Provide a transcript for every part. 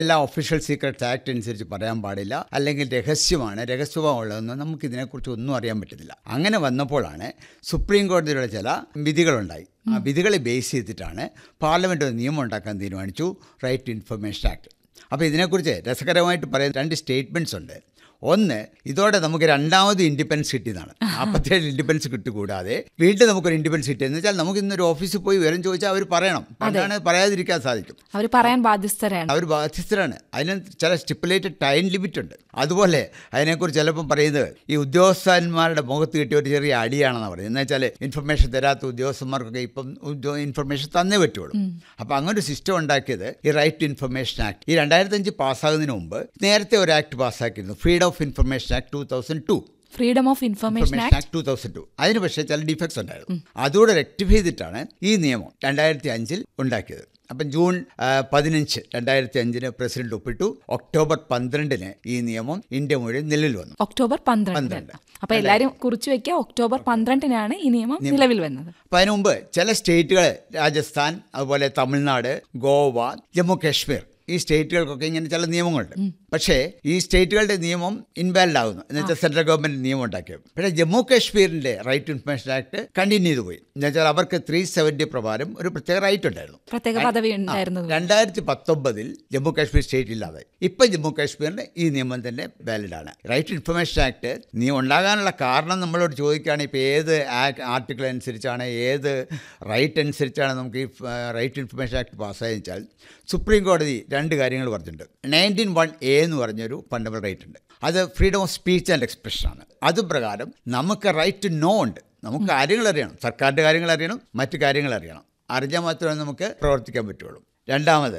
എല്ലാ official secrets act അനുസരിച്ച് പറയാൻ പാടില്ല, അല്ലെങ്കിൽ രഹസ്യമുള്ളതെന്ന് നമുക്ക് ഇതിനെക്കുറിച്ച് ഒന്നും അറിയാൻ പറ്റത്തില്ല. അങ്ങനെ വന്നപ്പോഴാണ് സുപ്രീം കോടതിയുടെ ചില വിധികളുണ്ടായി. ആ വിധികളെ ബേസ് ചെയ്തിട്ടാണ് പാർലമെൻറ്റ് ഒരു നിയമം ഉണ്ടാക്കാൻ തീരുമാനിച്ചു, റൈറ്റ് ടു ഇൻഫർമേഷൻ ആക്ട്. അപ്പോൾ ഇതിനെക്കുറിച്ച് രസകരമായിട്ട് പറയുന്ന 2 സ്റ്റേറ്റ്മെൻറ്റ്സ് ഉണ്ട്. ഒന്ന്, ഇതോടെ നമുക്ക് രണ്ടാമത് ഇൻഡിപെൻഡൻസ് കിട്ടിയതാണ്. 47 ഇൻഡിപെൻഡൻസ് കിട്ടുകൂടാതെ വീണ്ടും നമുക്കൊരു ഇൻഡിപെൻഡൻസ് കിട്ടിയെന്ന് വെച്ചാൽ നമുക്ക് ഇന്നൊരു ഓഫീസിൽ പോയി വിവരം ചോദിച്ചാൽ അവർ പറയണം. പണ്ടാണ് പറയാതിരിക്കാൻ സാധിക്കും. അവർ പറയാൻ ബാധ്യസ്ഥരാണ്. അതിന് ചില സ്റ്റിപ്പുലേറ്റഡ് ടൈം ലിമിറ്റ് ഉണ്ട്. അതുപോലെ അതിനെക്കുറിച്ച് ചിലപ്പം പറയുന്നത് ഈ ഉദ്യോഗസ്ഥന്മാരുടെ മുഖത്ത് കിട്ടിയ ഒരു ചെറിയ അടിയാണെന്ന് പറയുന്നത്. എന്ന് വെച്ചാൽ ഇൻഫർമേഷൻ തരാത്ത ഉദ്യോഗസ്ഥന്മാർക്കൊക്കെ ഇപ്പം ഇൻഫർമേഷൻ തന്നേ പറ്റുള്ളൂ. അപ്പോൾ അങ്ങനെ ഒരു സിസ്റ്റം ഉണ്ടാക്കിയത് ഈ റൈറ്റ് ടു ഇൻഫർമേഷൻ ആക്ട്. ഈ 2005 പാസ്സാകുന്നതിന് മുമ്പ് നേരത്തെ ഒരു act പാസ്സാക്കിയിരുന്നു, freedom of information act 2002. Freedom of information act 2002. അതിന് പക്ഷേ ചില ഡിഫക്ട്സ് ഉണ്ടായിരുന്നു. അതോടെ റെക്ടിഫൈ ചെയ്തിട്ടാണ് ഈ നിയമം 2005 ഉണ്ടാക്കിയത്. അപ്പം ജൂൺ 15, 2005 പ്രസിഡന്റ് ഒപ്പിട്ടു. ഒക്ടോബർ 12 ഈ നിയമം ഇന്ത്യ മുഴുവൻ നിലവിൽ വന്നു. ഒക്ടോബർ 12. അപ്പോൾ എല്ലാവരും കുറിച്ച് വെക്കുക, ഒക്ടോബർ 12 ഈ നിയമം നിലവിൽ വന്നത്. അപ്പം അതിനു മുമ്പ് ചില സ്റ്റേറ്റുകൾ, രാജസ്ഥാൻ, അതുപോലെ തമിഴ്നാട്, ഗോവ, ജമ്മു കാശ്മീർ, ഈ സ്റ്റേറ്റുകൾക്കൊക്കെ ഇങ്ങനെ ചില നിയമങ്ങളുണ്ട്. പക്ഷേ ഈ സ്റ്റേറ്റുകളുടെ നിയമം ഇൻവാലിഡ് ആകുന്നു, എന്ന് വെച്ചാൽ സെൻട്രൽ ഗവൺമെൻറ് നിയമം ഉണ്ടാക്കിയത്. പക്ഷേ Jammu കാശ്മീരിൻ്റെ right to information act continue ചെയ്തു പോയി. എന്ന് വെച്ചാൽ അവർക്ക് 370 പ്രകാരം ഒരു പ്രത്യേക റൈറ്റ് ഉണ്ടായിരുന്നു, പ്രത്യേക പദവി ഉണ്ടായിരുന്നു. 2019 ജമ്മു കാശ്മീർ സ്റ്റേറ്റ് ഇല്ലാതെ ഇപ്പം ജമ്മു കാശ്മീരിന് ഈ നിയമം തന്നെ വാലിഡാണ്. റൈറ്റ് ടു ഇൻഫർമേഷൻ ആക്ട് നിയമം ഉണ്ടാകാനുള്ള കാരണം നമ്മളോട് ചോദിക്കുകയാണ്, ഇപ്പോൾ ഏത് ആർട്ടിക്കിൾ അനുസരിച്ചാണ്, ഏത് റൈറ്റ് അനുസരിച്ചാണ് നമുക്ക് ഈ റൈറ്റ് ടു ഇൻഫർമേഷൻ ആക്ട് പാസ്സായെന്ന് വെച്ചാൽ സുപ്രീം കോടതി 2 കാര്യങ്ങൾ പറഞ്ഞിട്ടുണ്ട്. 19(1)A എന്ന് പറഞ്ഞൊരു ഫണ്ടമെൻ്റൽ റൈറ്റ് ഉണ്ട്. അത് ഫ്രീഡം ഓഫ് സ്പീച്ച് ആൻഡ് എക്സ്പ്രഷനാണ്. അതുപ്രകാരം നമുക്ക് റൈറ്റ് ടു നോ ഉണ്ട്. നമുക്ക് കാര്യങ്ങൾ അറിയണം, സർക്കാരിൻ്റെ കാര്യങ്ങൾ അറിയണം, മറ്റു കാര്യങ്ങൾ അറിയണം. അറിഞ്ഞാൽ മാത്രമേ നമുക്ക് പ്രവർത്തിക്കാൻ പറ്റുള്ളൂ. രണ്ടാമത്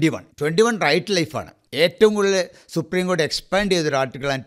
21 റൈറ്റ് ലൈഫാണ്. ഏറ്റവും കൂടുതൽ സുപ്രീം കോടതി എക്സ്പാൻഡ് ചെയ്തൊരു ആർട്ടിക്കിളാണ്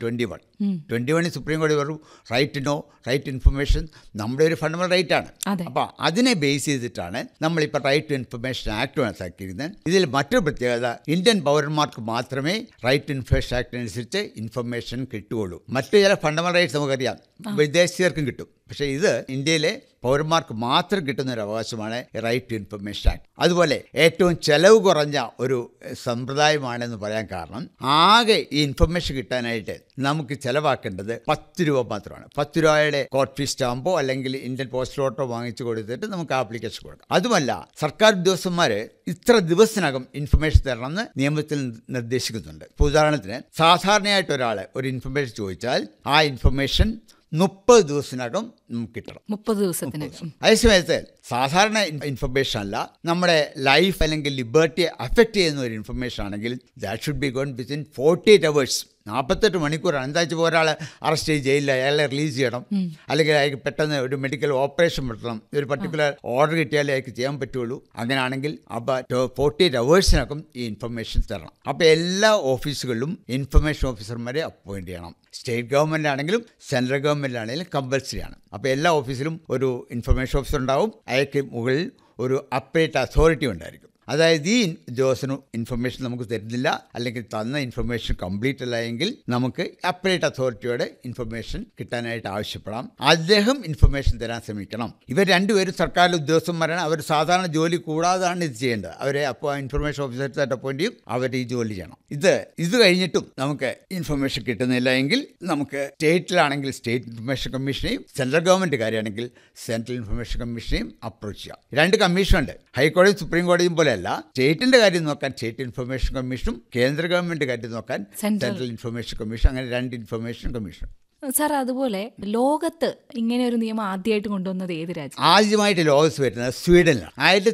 21 സുപ്രീം കോടതി പറഞ്ഞു right to know, right to information നമ്മുടെ ഒരു ഫണ്ടമെൻ്റൽ റൈറ്റാണ്. അപ്പോൾ അതിനെ ബേസ് ചെയ്തിട്ടാണ് നമ്മളിപ്പോൾ റൈറ്റ് ടു ഇൻഫർമേഷൻ ആക്ട് മനസ്സിലാക്കിയിരുന്നത്. ഇതിൽ മറ്റൊരു പ്രത്യേകത, ഇന്ത്യൻ പൗരന്മാർക്ക് മാത്രമേ റൈറ്റ് ടു ഇൻഫർമേഷൻ ആക്ട് അനുസരിച്ച് ഇൻഫർമേഷൻ കിട്ടുകയുള്ളൂ. മറ്റു ചില ഫണ്ടമെൻ്റൽ റൈറ്റ്സ് നമുക്കറിയാം, വിദേശീയർക്കും കിട്ടും. പക്ഷേ ഇത് ഇന്ത്യയിലെ പൗരന്മാർക്ക് മാത്രം കിട്ടുന്ന ഒരു അവകാശമാണ് റൈറ്റ് ടു ഇൻഫർമേഷൻ ആക്ട്. അതുപോലെ ഏറ്റവും ചെലവ് കുറഞ്ഞ ഒരു സമ്പ്രദായമാണെന്ന് പറയാൻ കാരണം, ആകെ ഈ ഇൻഫർമേഷൻ കിട്ടാനായിട്ട് നമുക്ക് ചിലവാക്കേണ്ടത് 10 രൂപ മാത്രമാണ്. 10 രൂപയുടെ കോർട്ട് ഫീസ് സ്റ്റാമ്പോ അല്ലെങ്കിൽ ഇന്ത്യൻ പോസ്റ്റൽ ഓട്ടോ വാങ്ങിച്ചു കൊടുത്തിട്ട് നമുക്ക് ആപ്ലിക്കേഷൻ കൊടുക്കാം. അതുമല്ല, സർക്കാർ ഉദ്യോഗസ്ഥന്മാർ ഇത്ര ദിവസത്തിനകം ഇൻഫർമേഷൻ തരണമെന്ന് നിയമത്തിൽ നിർദ്ദേശിക്കുന്നുണ്ട്. ഇപ്പോൾ ഉദാഹരണത്തിന്, സാധാരണയായിട്ട് ഒരാൾ ഒരു ഇൻഫർമേഷൻ ചോദിച്ചാൽ ആ ഇൻഫർമേഷൻ 30 ദിവസത്തിനകം നമുക്ക് കിട്ടണം. 30 ദിവസത്തിനകം. അതേസമയത്ത് സാധാരണ ഇൻഫർമേഷൻ അല്ല, നമ്മുടെ ലൈഫ് അല്ലെങ്കിൽ ലിബർട്ടിയെ അഫക്റ്റ് ചെയ്യുന്ന ഒരു ഇൻഫർമേഷൻ ആണെങ്കിൽ that should be gone within 48 hours. 48 മണിക്കൂറാണ്. എന്താ വെച്ചാൽ ഒരാളെ അറസ്റ്റ് ചെയ്ത് ജയിലിൽ അയാളെ റിലീസ് ചെയ്യണം, അല്ലെങ്കിൽ അയാൾക്ക് പെട്ടെന്ന് ഒരു മെഡിക്കൽ ഓപ്പറേഷൻ പറ്റണം, ഒരു പർട്ടിക്കുലർ ഓർഡർ കിട്ടിയാലേ അയാൾക്ക് ചെയ്യാൻ പറ്റുള്ളൂ. അങ്ങനെയാണെങ്കിൽ അപ്പോൾ 48 hours ഈ ഇൻഫർമേഷൻ തരണം. അപ്പോൾ എല്ലാ ഓഫീസുകളിലും ഇൻഫർമേഷൻ ഓഫീസർമാരെ അപ്പോയിൻറ്റ് ചെയ്യണം. സ്റ്റേറ്റ് ഗവൺമെൻറ് ആണെങ്കിലും സെൻട്രൽ ഗവൺമെൻറ് ആണെങ്കിലും കമ്പൽസറി ആണ്. അപ്പോൾ എല്ലാ ഓഫീസിലും ഒരു ഇൻഫർമേഷൻ ഓഫീസർ ഉണ്ടാവും. അയാൾക്ക് മുകളിൽ ഒരു അപ്പറേറ്റ് അതോറിറ്റി ഉണ്ടായിരിക്കും. അതായത് ഈ ഉദ്യോഗസ്ഥനും ഇൻഫർമേഷൻ നമുക്ക് തരുന്നില്ല, അല്ലെങ്കിൽ തന്ന ഇൻഫർമേഷൻ കംപ്ലീറ്റ് അല്ല എങ്കിൽ നമുക്ക് അപ്പറേറ്റ് അതോറിറ്റിയോടെ ഇൻഫർമേഷൻ കിട്ടാനായിട്ട് ആവശ്യപ്പെടാം. അദ്ദേഹം ഇൻഫർമേഷൻ തരാൻ ശ്രമിക്കണം. ഇവർ രണ്ടുപേരും സർക്കാർ ഉദ്യോഗസ്ഥന്മാരാണ്. അവർ സാധാരണ ജോലി കൂടാതാണ് ഇത് ചെയ്യേണ്ടത്. അവരെ അപ്പോൾ ഇൻഫർമേഷൻ ഓഫീസർസായിട്ട് അപ്പോയിൻ്റ് ചെയ്യും, അവർ ഈ ജോലി ചെയ്യണം. ഇത് കഴിഞ്ഞിട്ടും നമുക്ക് ഇൻഫർമേഷൻ കിട്ടുന്നില്ല എങ്കിൽ നമുക്ക് സ്റ്റേറ്റിലാണെങ്കിൽ സ്റ്റേറ്റ് ഇൻഫർമേഷൻ കമ്മീഷനെയും, സെൻട്രൽ ഗവൺമെൻറ് കാര്യമാണെങ്കിൽ സെൻട്രൽ ഇൻഫർമേഷൻ കമ്മീഷനെയും അപ്രോച്ച് ചെയ്യാം. 2 കമ്മീഷനുണ്ട്. ഹൈക്കോടതിയും സുപ്രീം കോടതിയും പോലെ അല്ല, സ്റ്റേറ്റിൻ്റെ കാര്യം നോക്കാൻ സ്റ്റേറ്റ് ഇൻഫർമേഷൻ കമ്മീഷനും കേന്ദ്ര ഗവൺമെൻറ് കാര്യം നോക്കാൻ സെൻട്രൽ ഇൻഫർമേഷൻ കമ്മീഷൻ, അങ്ങനെ 2 ഇൻഫർമേഷൻ കമ്മീഷൻ. സാർ, അതുപോലെ ലോകത്ത് ഇങ്ങനെ ഒരു നിയമം ആദ്യമായിട്ട് കൊണ്ടുവന്നത് ഏത് രാജ്യം? ആദ്യമായിട്ട് ലോകത്ത് വരുന്നത് സ്വീഡനിലാണ്.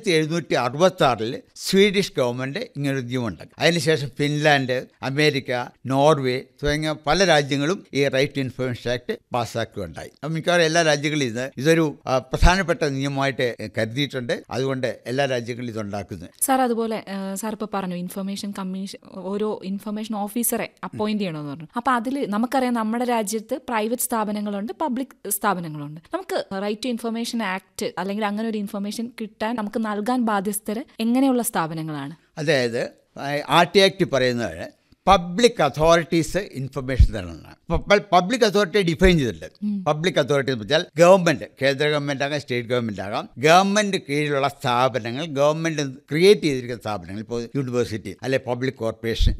1766 സ്വീഡിഷ് ഗവൺമെൻറ് ഇങ്ങനൊരു നിയമം ഉണ്ടാക്കി. അതിനുശേഷം ഫിൻലാൻഡ്, അമേരിക്ക, നോർവേ തുടങ്ങിയ പല രാജ്യങ്ങളും ഈ റൈറ്റ് ടു ഇൻഫർമേഷൻ ആക്ട് പാസ്സാക്കുകയുണ്ടായി. അപ്പം മിക്കവാറും എല്ലാ രാജ്യങ്ങളിലും ഇതൊരു പ്രധാനപ്പെട്ട നിയമമായിട്ട് കരുതിയിട്ടുണ്ട്. അതുകൊണ്ട് എല്ലാ രാജ്യങ്ങളിലും ഇതുണ്ടാക്കുന്നത്. സാർ, അതുപോലെ സാർ ഇപ്പോൾ പറഞ്ഞു ഇൻഫർമേഷൻ കമ്മീഷൻ, ഓരോ ഇൻഫർമേഷൻ ഓഫീസറെ അപ്പോയിന്റ് ചെയ്യണമെന്ന് പറഞ്ഞു. അപ്പോൾ അതിൽ നമുക്കറിയാം നമ്മുടെ രാജ്യത്ത് പ്രൈവറ്റ് സ്ഥാപനങ്ങളുണ്ട്, പബ്ലിക് സ്ഥാപനങ്ങളുണ്ട്. നമുക്ക് റൈറ്റ് ടു ഇൻഫർമേഷൻ ആക്ട് അല്ലെങ്കിൽ അങ്ങനെ ഒരു ഇൻഫർമേഷൻ കിട്ടാൻ നമുക്ക് നൽകാൻ ബാധ്യസ്ഥര് എങ്ങനെയുള്ള സ്ഥാപനങ്ങളാണ്? അതായത് RT ആക്ട് പറയുന്നത് പബ്ലിക് അതോറിറ്റീസ് ഇൻഫർമേഷൻ തരണം. പബ്ലിക് അതോറിറ്റി ഡിഫൈൻ ചെയ്തിട്ടുണ്ട്. പബ്ലിക് അതോറിറ്റി എന്ന് വെച്ചാൽ ഗവൺമെൻറ്, കേന്ദ്ര ഗവൺമെൻറ് ആകാം, സ്റ്റേറ്റ് ഗവൺമെൻറ് ആകാം, ഗവൺമെൻറ് കീഴിലുള്ള സ്ഥാപനങ്ങൾ, ഗവൺമെൻറ് ക്രിയേറ്റ് ചെയ്തിരിക്കുന്ന സ്ഥാപനങ്ങൾ, ഇപ്പോൾ യൂണിവേഴ്സിറ്റി അല്ലെ പബ്ലിക് കോർപ്പറേഷൻ